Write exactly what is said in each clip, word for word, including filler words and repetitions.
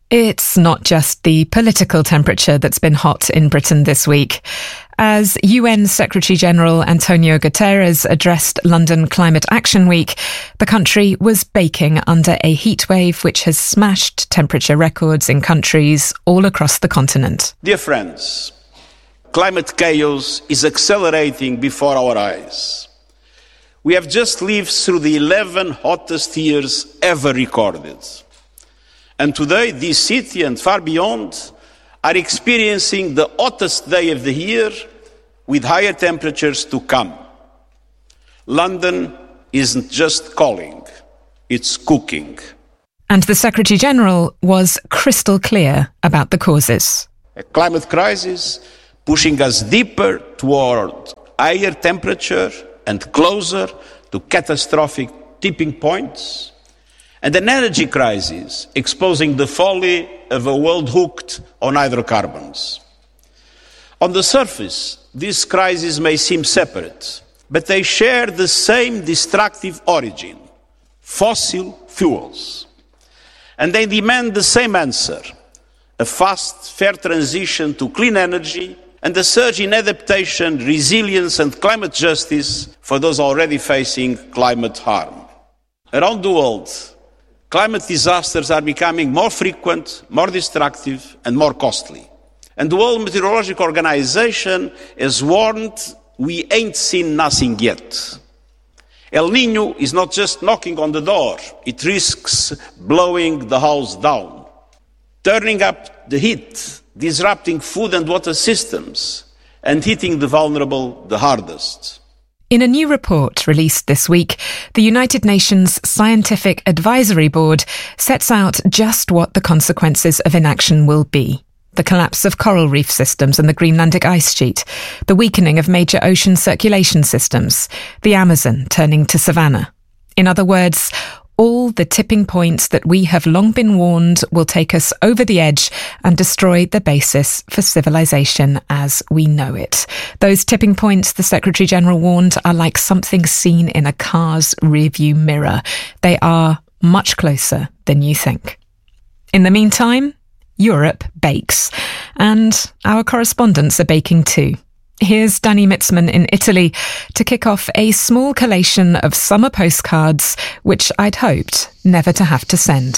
It's not just the political temperature that's been hot in Britain this week. As U N Secretary-General Antonio Guterres addressed London Climate Action Week, the country was baking under a heatwave which has smashed temperature records in countries all across the continent. Dear friends, climate chaos is accelerating before our eyes. We have just lived through the eleven hottest years ever recorded. And today, this city and far beyond are experiencing the hottest day of the year with higher temperatures to come. London isn't just calling, it's cooking. And the Secretary-General was crystal clear about the causes. A climate crisis pushing us deeper toward higher temperature and closer to catastrophic tipping points. And an energy crisis exposing the folly of a world hooked on hydrocarbons. On the surface, these crises may seem separate, but they share the same destructive origin: fossil fuels. And they demand the same answer: a fast, fair transition to clean energy and a surge in adaptation, resilience and climate justice for those already facing climate harm. Around the world, climate disasters are becoming more frequent, more destructive and more costly. And the World Meteorological Organization has warned we ain't seen nothing yet. El Niño is not just knocking on the door, it risks blowing the house down, turning up the heat, disrupting food and water systems, and hitting the vulnerable the hardest. In a new report released this week, the United Nations Scientific Advisory Board sets out just what the consequences of inaction will be. The collapse of coral reef systems and the Greenlandic ice sheet, the weakening of major ocean circulation systems, the Amazon turning to savanna. In other words, all the tipping points that we have long been warned will take us over the edge and destroy the basis for civilization as we know it. Those tipping points, the Secretary-General warned, are like something seen in a car's rearview mirror. They are much closer than you think. In the meantime, Europe bakes, and our correspondents are baking too. Here's Danny Mitzman in Italy to kick off a small collation of summer postcards which I'd hoped never to have to send.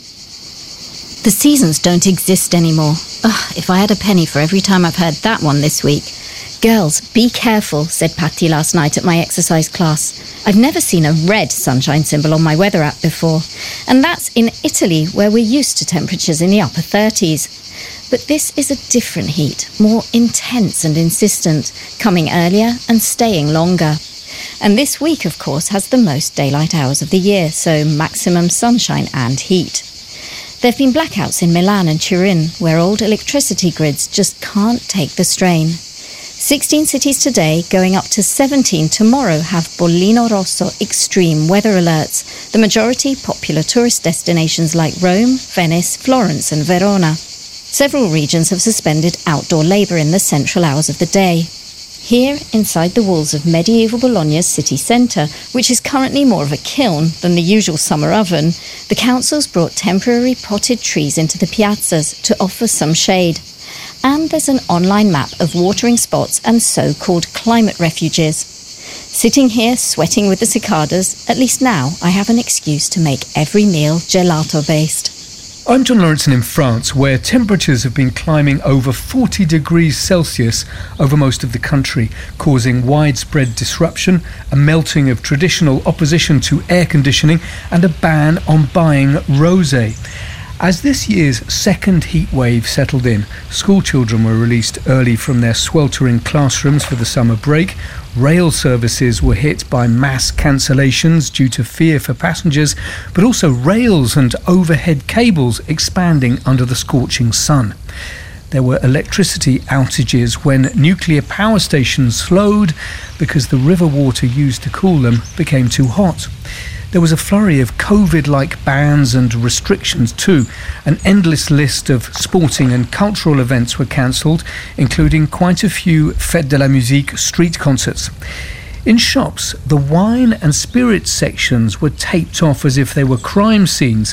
The seasons don't exist anymore. Ugh, if I had a penny for every time I've heard that one this week. Girls, be careful, said Patti last night at my exercise class. I've never seen a red sunshine symbol on my weather app before. And that's in Italy, where we're used to temperatures in the upper thirties. But this is a different heat, more intense and insistent, coming earlier and staying longer. And this week, of course, has the most daylight hours of the year, so maximum sunshine and heat. There have been blackouts in Milan and Turin, where old electricity grids just can't take the strain. sixteen cities today, going up to seventeen tomorrow, have Bollino Rosso extreme weather alerts, the majority popular tourist destinations like Rome, Venice, Florence and Verona. Several regions have suspended outdoor labour in the central hours of the day. Here, inside the walls of medieval Bologna's city centre, which is currently more of a kiln than the usual summer oven, the council's brought temporary potted trees into the piazzas to offer some shade. And there's an online map of watering spots and so-called climate refuges. Sitting here sweating with the cicadas, at least now I have an excuse to make every meal gelato-based. I'm John Lawrenson in France, where temperatures have been climbing over forty degrees Celsius over most of the country, causing widespread disruption, a melting of traditional opposition to air conditioning and a ban on buying rosé. As this year's second heat wave settled in, school children were released early from their sweltering classrooms for the summer break. Rail services were hit by mass cancellations due to fear for passengers, but also rails and overhead cables expanding under the scorching sun. There were electricity outages when nuclear power stations slowed because the river water used to cool them became too hot. There was a flurry of COVID-like bans and restrictions too. An endless list of sporting and cultural events were cancelled, including quite a few Fête de la Musique street concerts. In shops, the wine and spirits sections were taped off as if they were crime scenes,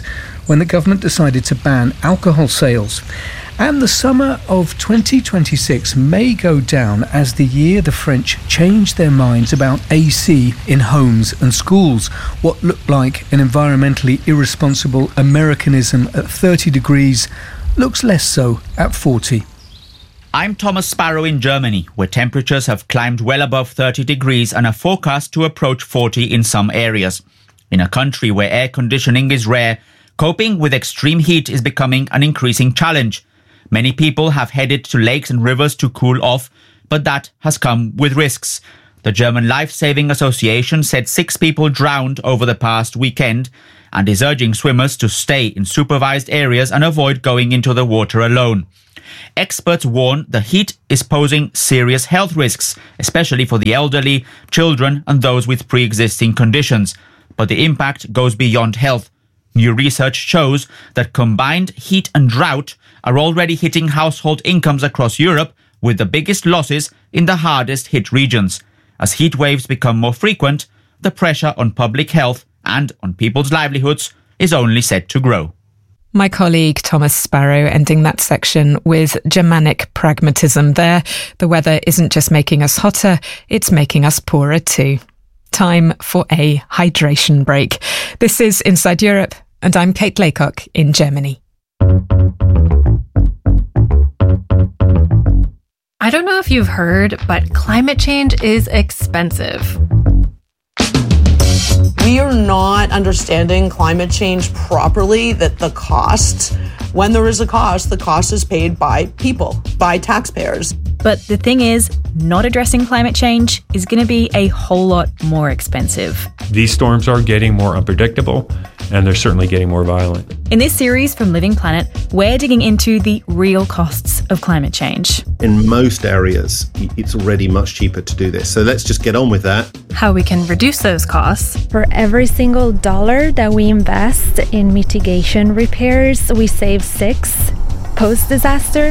when the government decided to ban alcohol sales. And the summer of twenty twenty-six may go down as the year the French changed their minds about A C in homes and schools. What looked like an environmentally irresponsible Americanism at thirty degrees looks less so at forty. I'm Thomas Sparrow in Germany, where temperatures have climbed well above thirty degrees and are forecast to approach forty in some areas. In a country where air conditioning is rare, coping with extreme heat is becoming an increasing challenge. Many people have headed to lakes and rivers to cool off, but that has come with risks. The German Life Saving Association said six people drowned over the past weekend and is urging swimmers to stay in supervised areas and avoid going into the water alone. Experts warn the heat is posing serious health risks, especially for the elderly, children and those with pre-existing conditions. But the impact goes beyond health. New research shows that combined heat and drought are already hitting household incomes across Europe, with the biggest losses in the hardest hit regions. As heat waves become more frequent, the pressure on public health and on people's livelihoods is only set to grow. My colleague Thomas Sparrow ending that section with Germanic pragmatism there. The weather isn't just making us hotter, it's making us poorer too. Time for a hydration break. This is Inside Europe, and I'm Kate Laycock in Germany. I don't know if you've heard, but climate change is expensive. We are not understanding climate change properly, that the cost, when there is a cost, the cost is paid by people, by taxpayers. But the thing is, not addressing climate change is going to be a whole lot more expensive. These storms are getting more unpredictable, and they're certainly getting more violent. In this series from Living Planet, we're digging into the real costs of climate change. In most areas, it's already much cheaper to do this. So let's just get on with that. How we can reduce those costs. For every single dollar that we invest in mitigation repairs, we save six post-disaster.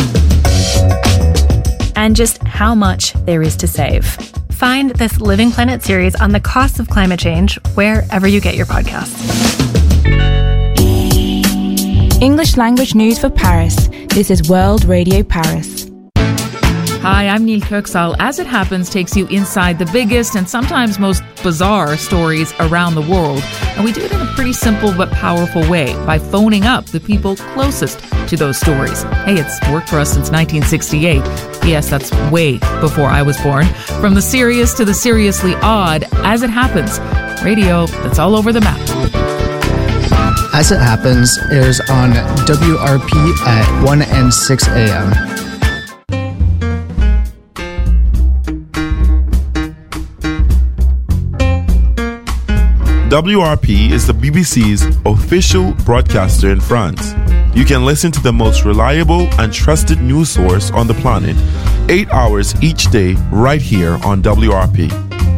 And just how much there is to save. Find this Living Planet series on the costs of climate change wherever you get your podcasts. English language news for Paris. This is World Radio Paris. Hi, I'm Neil Kirksall. As It Happens takes you inside the biggest and sometimes most bizarre stories around the world. And we do it in a pretty simple but powerful way by phoning up the people closest to those stories. Hey, it's worked for us since nineteen sixty-eight. Yes, that's way before I was born. From the serious to the seriously odd, As It Happens. Radio that's all over the map. As It Happens airs on W R P at one and six a.m. W R P is the B B C's official broadcaster in France. You can listen to the most reliable and trusted news source on the planet, eight hours each day, right here on W R P.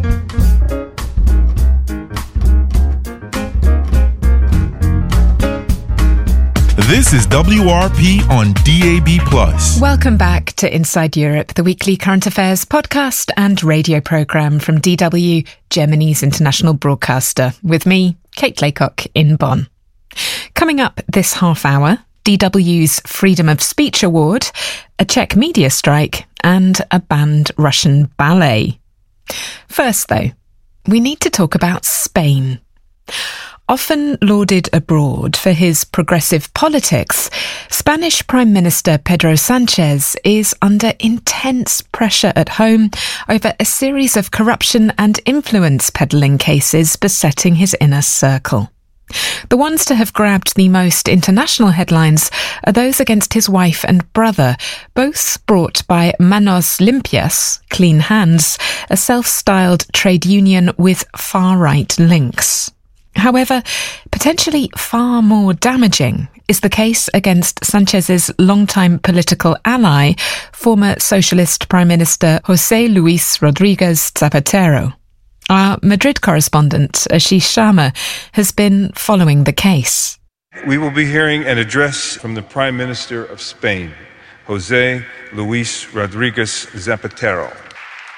This is W R P on D A B plus. Welcome back to Inside Europe, the weekly current affairs podcast and radio programme from D W, Germany's international broadcaster, with me, Kate Laycock, in Bonn. Coming up this half hour, D W's Freedom of Speech Award, a Czech media strike, and a banned Russian ballet. First, though, we need to talk about Spain. Often lauded abroad for his progressive politics, Spanish Prime Minister Pedro Sanchez is under intense pressure at home over a series of corruption and influence peddling cases besetting his inner circle. The ones to have grabbed the most international headlines are those against his wife and brother, both brought by Manos Limpias, Clean Hands, a self-styled trade union with far-right links. However, potentially far more damaging is the case against Sanchez's longtime political ally, former Socialist Prime Minister José Luis Rodríguez Zapatero. Our Madrid correspondent, Ashish Sharma, has been following the case. We will be hearing an address from the Prime Minister of Spain, José Luis Rodríguez Zapatero.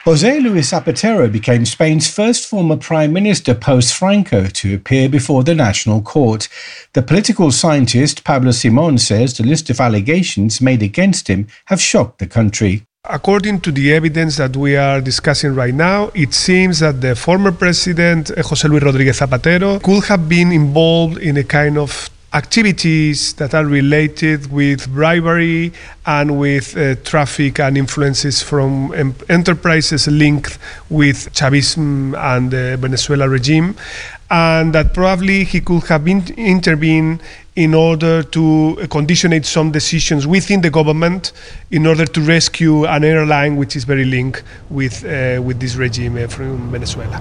José Luis Zapatero became Spain's first former prime minister post-Franco to appear before the National Court. The political scientist Pablo Simón says the list of allegations made against him have shocked the country. According to the evidence that we are discussing right now, it seems that the former president, José Luis Rodríguez Zapatero, could have been involved in a kind of activities that are related with bribery and with uh, traffic and influences from um, enterprises linked with Chavism and the Venezuela regime, and that probably he could have been intervened in order to conditionate some decisions within the government in order to rescue an airline which is very linked with, uh, with this regime uh, from Venezuela.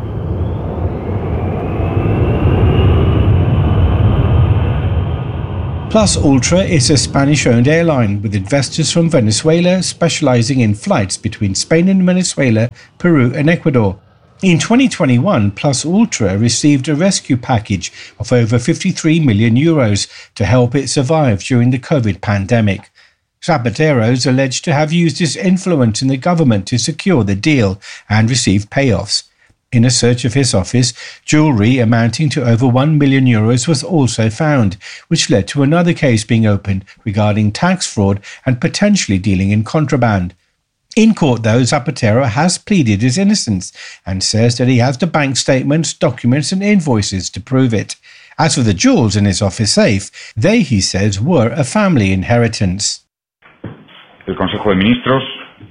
Plus Ultra is a Spanish-owned airline with investors from Venezuela specializing in flights between Spain and Venezuela, Peru and Ecuador. In twenty twenty-one, Plus Ultra received a rescue package of over fifty-three million euros to help it survive during the COVID pandemic. Zapatero is alleged to have used his influence in the government to secure the deal and receive payoffs. In a search of his office, jewellery amounting to over one million euros was also found, which led to another case being opened regarding tax fraud and potentially dealing in contraband. In court, though, Zapatero has pleaded his innocence and says that he has the bank statements, documents and invoices to prove it. As for the jewels in his office safe, they, he says, were a family inheritance. El Consejo de Ministros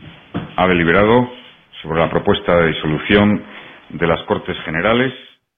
ha deliberado sobre la propuesta de disolución de las Cortes Generales.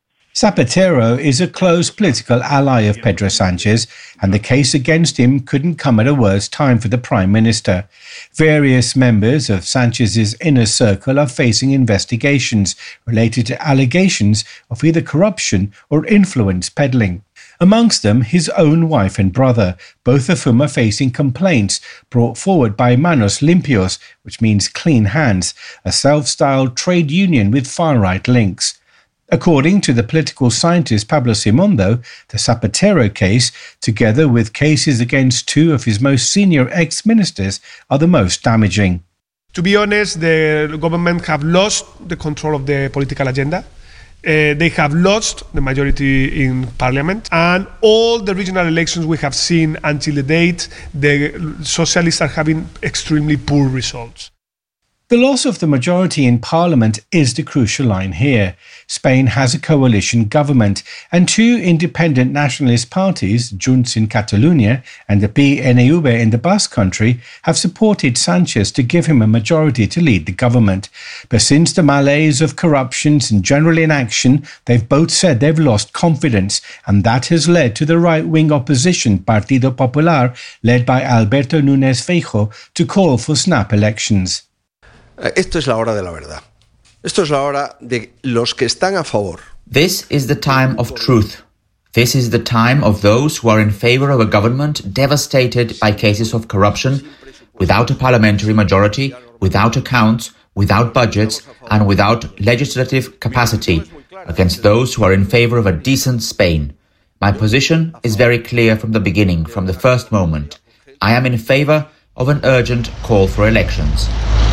Zapatero is a close political ally of Pedro Sanchez, and the case against him couldn't come at a worse time for the Prime Minister. Various members of Sanchez's inner circle are facing investigations related to allegations of either corruption or influence peddling. Amongst them, his own wife and brother, both of whom are facing complaints brought forward by Manos Limpios, which means clean hands, a self-styled trade union with far-right links. According to the political scientist Pablo Simón, though, the Zapatero case, together with cases against two of his most senior ex-ministers, are the most damaging. To be honest, the government have lost the control of the political agenda. Uh, they have lost the majority in parliament, and all the regional elections we have seen until the date, the socialists are having extremely poor results. The loss of the majority in parliament is the crucial line here. Spain has a coalition government, and two independent nationalist parties, Junts in Catalonia and the P N V in the Basque Country, have supported Sanchez to give him a majority to lead the government. But since the malaise of corruption and general inaction, they've both said they've lost confidence, and that has led to the right-wing opposition Partido Popular, led by Alberto Núñez Feijóo, to call for snap elections. Esto es la hora de la verdad. Esto es la hora de los que están a favor. This is the time of truth. This is the time of those who are in favor of a government devastated by cases of corruption, without a parliamentary majority, without accounts, without budgets, and without legislative capacity, against those who are in favor of a decent Spain. My position is very clear from the beginning, from the first moment. I am in favor of an urgent call for elections.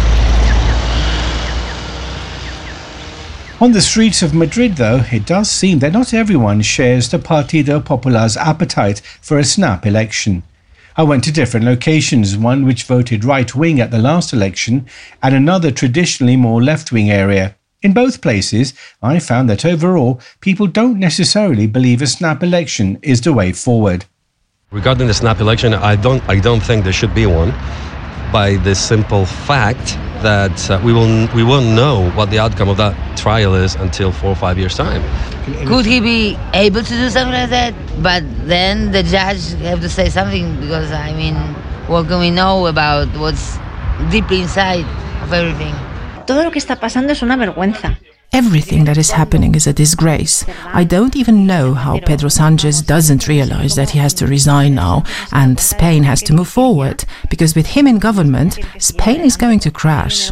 On the streets of Madrid, though, it does seem that not everyone shares the Partido Popular's appetite for a snap election. I went to different locations, one which voted right-wing at the last election and another traditionally more left-wing area. In both places, I found that overall, people don't necessarily believe a snap election is the way forward. Regarding the snap election, I don't, I don't think there should be one, by the simple fact that uh, we will we won't know what the outcome of that trial is until four or five years' time. Could he be able to do something like that? But then the judge have to say something, because, I mean, what can we know about what's deeply inside of everything? Todo lo que está pasando es una vergüenza. Everything that is happening is a disgrace. I don't even know how Pedro Sanchez doesn't realize that he has to resign now and Spain has to move forward, because with him in government, Spain is going to crash.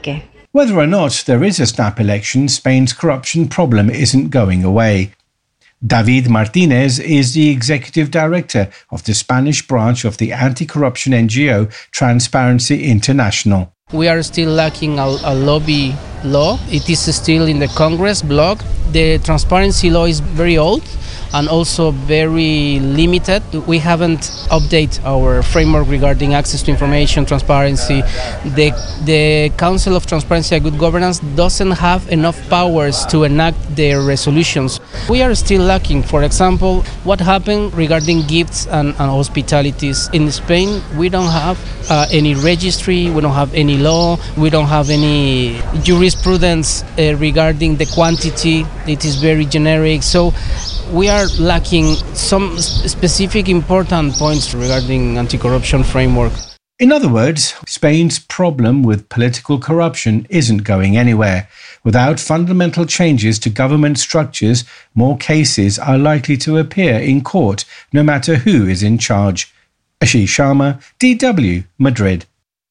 Whether or not there is a snap election, Spain's corruption problem isn't going away. David Martinez is the executive director of the Spanish branch of the anti-corruption N G O Transparency International. We are still lacking a, a lobby law. It is still in the Congress block. The transparency law is very old and also very limited. We haven't updated our framework regarding access to information, transparency. The, the Council of Transparency and Good Governance doesn't have enough powers to enact their resolutions. We are still lacking, for example, what happened regarding gifts and, and hospitalities. In Spain, we don't have uh, any registry, we don't have any law, we don't have any jurisprudence uh, regarding the quantity. It is very generic. So we are lacking some specific important points regarding anti-corruption framework. In other words, Spain's problem with political corruption isn't going anywhere. Without fundamental changes to government structures, more cases are likely to appear in court, no matter who is in charge. Ashish Sharma, D W, Madrid.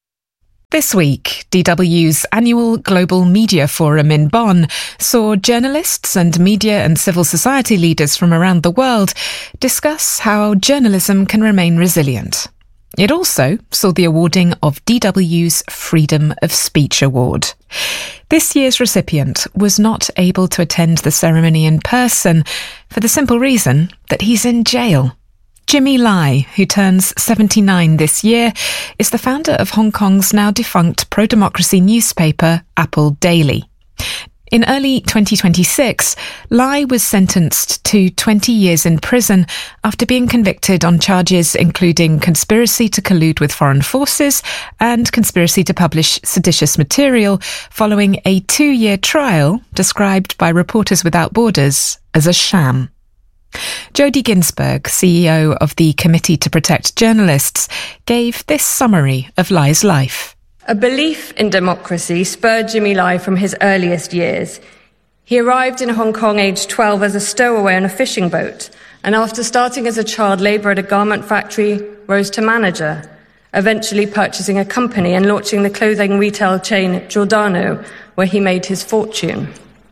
This week, D W's annual Global Media Forum in Bonn saw journalists and media and civil society leaders from around the world discuss how journalism can remain resilient. It also saw the awarding of D W's Freedom of Speech Award. This year's recipient was not able to attend the ceremony in person for the simple reason that he's in jail. Jimmy Lai, who turns seventy-nine this year, is the founder of Hong Kong's now defunct pro-democracy newspaper, Apple Daily. In early twenty twenty-six, Lai was sentenced to twenty years in prison after being convicted on charges including conspiracy to collude with foreign forces and conspiracy to publish seditious material following a two-year trial described by Reporters Without Borders as a sham. Jodie Ginsberg, C E O of the Committee to Protect Journalists, gave this summary of Lai's life. A belief in democracy spurred Jimmy Lai from his earliest years. He arrived in Hong Kong aged twelve as a stowaway on a fishing boat, and after starting as a child labourer at a garment factory, rose to manager, eventually purchasing a company and launching the clothing retail chain Giordano, where he made his fortune.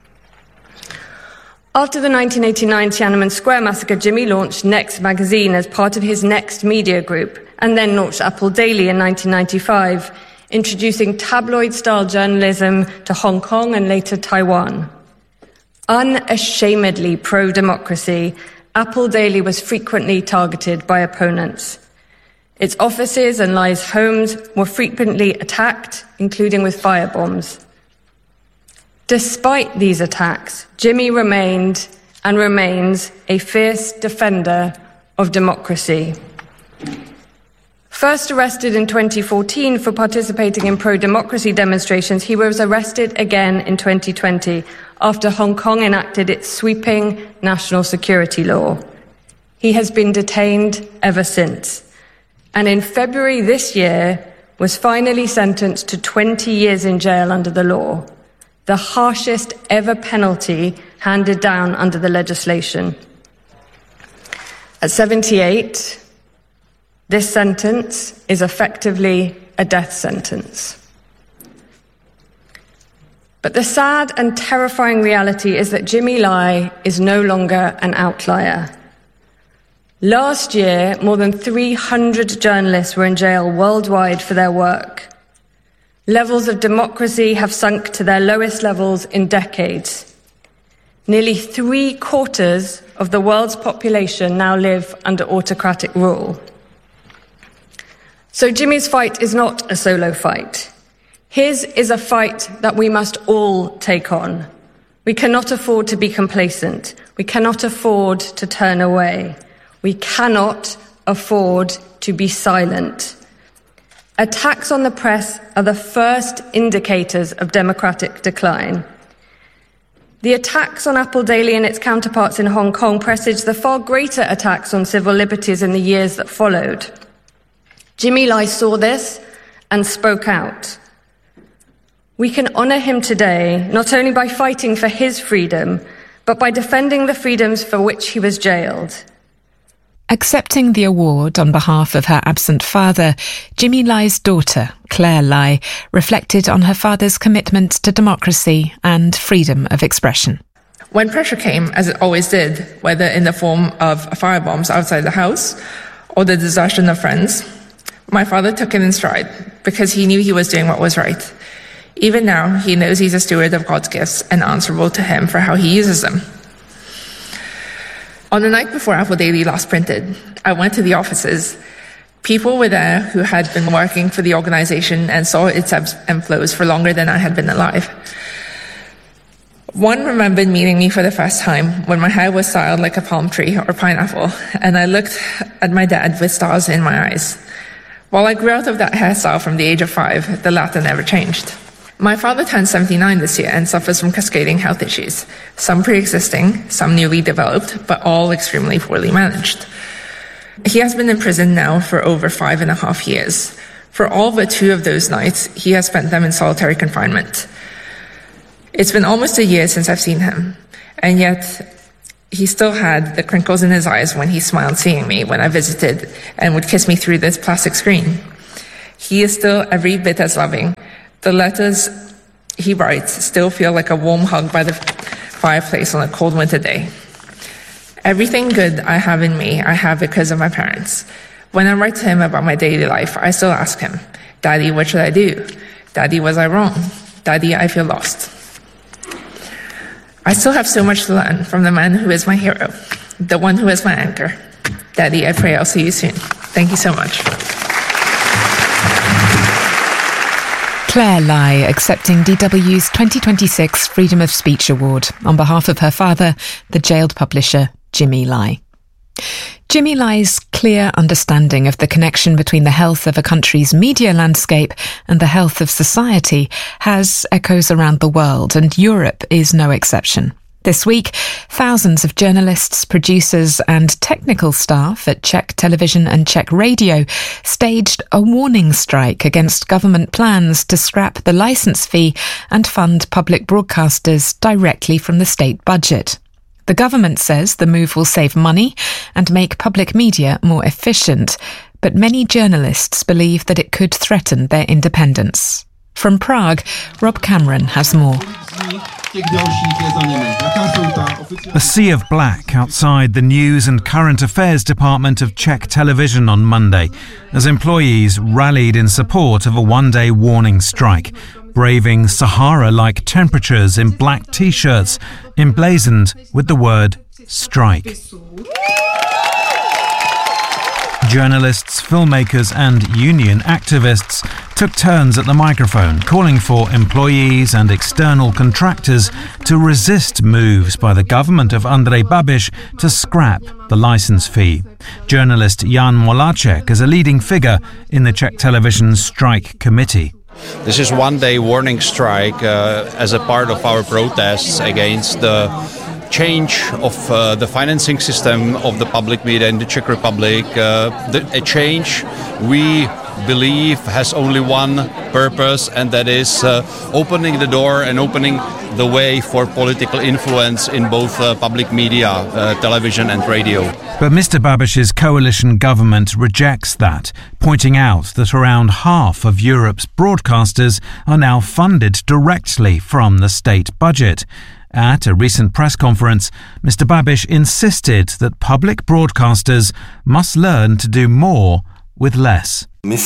After the nineteen eighty-nine Tiananmen Square massacre, Jimmy launched Next magazine as part of his Next media group, and then launched Apple Daily in nineteen ninety-five, introducing tabloid-style journalism to Hong Kong and later Taiwan. Unashamedly pro-democracy, Apple Daily was frequently targeted by opponents. Its offices and Lai's homes were frequently attacked, including with firebombs. Despite these attacks, Jimmy remained and remains a fierce defender of democracy. First arrested in twenty fourteen for participating in pro-democracy demonstrations, he was arrested again in twenty twenty after Hong Kong enacted its sweeping national security law. He has been detained ever since, and in February this year was finally sentenced to twenty years in jail under the law, the harshest ever penalty handed down under the legislation. At seventy-eight, this sentence is effectively a death sentence. But the sad and terrifying reality is that Jimmy Lai is no longer an outlier. Last year, more than three hundred journalists were in jail worldwide for their work. Levels of democracy have sunk to their lowest levels in decades. Nearly three quarters of the world's population now live under autocratic rule. So Jimmy's fight is not a solo fight. His is a fight that we must all take on. We cannot afford to be complacent. We cannot afford to turn away. We cannot afford to be silent. Attacks on the press are the first indicators of democratic decline. The attacks on Apple Daily and its counterparts in Hong Kong presaged the far greater attacks on civil liberties in the years that followed. Jimmy Lai saw this and spoke out. We can honour him today not only by fighting for his freedom, but by defending the freedoms for which he was jailed. Accepting the award on behalf of her absent father, Jimmy Lai's daughter, Claire Lai, reflected on her father's commitment to democracy and freedom of expression. When pressure came, as it always did, whether in the form of firebombs outside the house or the desertion of friends, my father took it in stride because he knew he was doing what was right. Even now, he knows he's a steward of God's gifts and answerable to him for how he uses them. On the night before Apple Daily last printed, I went to the offices. People were there who had been working for the organization and saw its ebbs and flows for longer than I had been alive. One remembered meeting me for the first time when my hair was styled like a palm tree or pineapple, and I looked at my dad with stars in my eyes. While I grew out of that hairstyle from the age of five, the latter never changed. My father turned seventy-nine this year and suffers from cascading health issues, some pre-existing, some newly developed, but all extremely poorly managed. He has been in prison now for over five and a half years. For all but two of those nights, he has spent them in solitary confinement. It's been almost a year since I've seen him, and yet he still had the crinkles in his eyes when he smiled seeing me when I visited and would kiss me through this plastic screen. He is still every bit as loving. The letters he writes still feel like a warm hug by the fireplace on a cold winter day. Everything good I have in me, I have because of my parents. When I write to him about my daily life, I still ask him, Daddy, what should I do? Daddy, was I wrong? Daddy, I feel lost. I still have so much to learn from the man who is my hero, the one who is my anchor. Daddy, I pray I'll see you soon. Thank you so much. Claire Lai accepting D W's twenty twenty-six Freedom of Speech Award on behalf of her father, the jailed publisher Jimmy Lai. Jimmy Lai's clear understanding of the connection between the health of a country's media landscape and the health of society has echoes around the world, and Europe is no exception. This week, thousands of journalists, producers and technical staff at Czech Television and Czech Radio staged a warning strike against government plans to scrap the licence fee and fund public broadcasters directly from the state budget. The government says the move will save money and make public media more efficient, but many journalists believe that it could threaten their independence. From Prague, Rob Cameron has more. A sea of black outside the News and Current Affairs Department of Czech Television on Monday, as employees rallied in support of a one-day warning strike, braving Sahara-like temperatures in black T-shirts, emblazoned with the word strike. Journalists, filmmakers and union activists took turns at the microphone, calling for employees and external contractors to resist moves by the government of Andrej Babiš to scrap the licence fee. Journalist Jan Moláček is a leading figure in the Czech Television strike committee. This is one-day warning strike uh, as a part of our protests against the change of uh, the financing system of the public media in the Czech Republic. Uh, the, a change we believe has only one purpose, and that is uh, opening the door and opening the way for political influence in both uh, public media, uh, television and radio. But Mister Babiš's coalition government rejects that, pointing out that around half of Europe's broadcasters are now funded directly from the state budget. At a recent press conference, Mister Babiš insisted that public broadcasters must learn to do more with less. We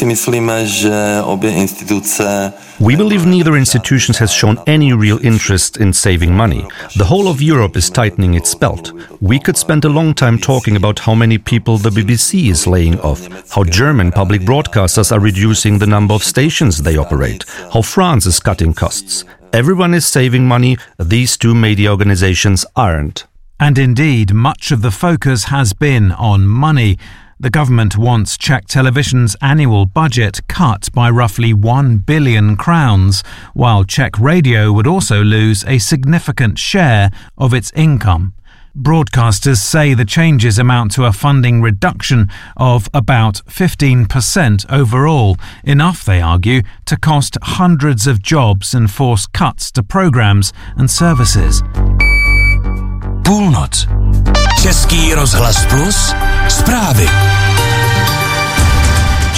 believe neither institution has shown any real interest in saving money. The whole of Europe is tightening its belt. We could spend a long time talking about how many people the B B C is laying off, how German public broadcasters are reducing the number of stations they operate, how France is cutting costs. Everyone is saving money, these two media organizations aren't. And indeed, much of the focus has been on money. The government wants Czech Television's annual budget cut by roughly one billion crowns, while Czech Radio would also lose a significant share of its income. Broadcasters say the changes amount to a funding reduction of about fifteen percent overall, enough, they argue, to cost hundreds of jobs and force cuts to programs and services. Půlnoc. Český rozhlas plus zprávy.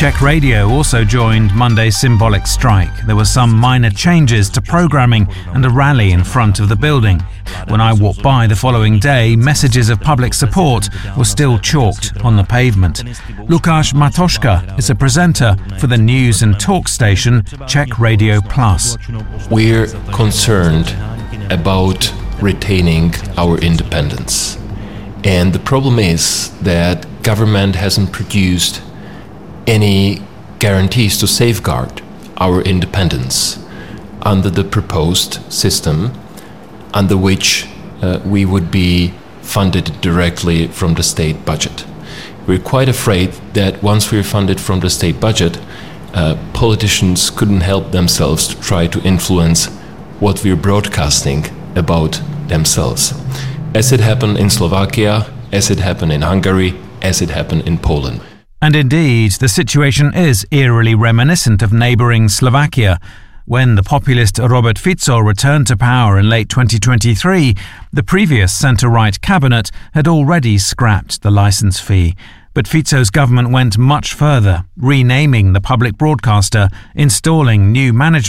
Czech Radio also joined Monday's symbolic strike. There were some minor changes to programming and a rally in front of the building. When I walked by the following day, messages of public support were still chalked on the pavement. Lukáš Matoška is a presenter for the news and talk station Czech Radio Plus. We're concerned about retaining our independence. And the problem is that government hasn't produced any guarantees to safeguard our independence under the proposed system, under which uh, we would be funded directly from the state budget. We're quite afraid that once we're funded from the state budget, uh, politicians couldn't help themselves to try to influence what we're broadcasting about themselves. As it happened in Slovakia, as it happened in Hungary, as it happened in Poland. And indeed, the situation is eerily reminiscent of neighbouring Slovakia. When the populist Robert Fico returned to power in late twenty twenty-three, the previous centre-right cabinet had already scrapped the licence fee. But Fico's government went much further, renaming the public broadcaster, installing new management